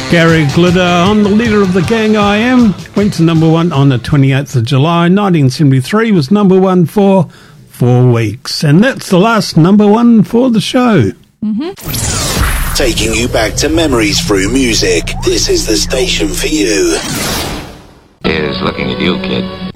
Gary Glitter, I'm the leader of the gang I am, went to number one on the 28th of July 1973, was number one for 4 weeks. And that's the last number one for the show. Mm-hmm. Taking you back to memories through music. This is the station for you. Here's looking at you, kid.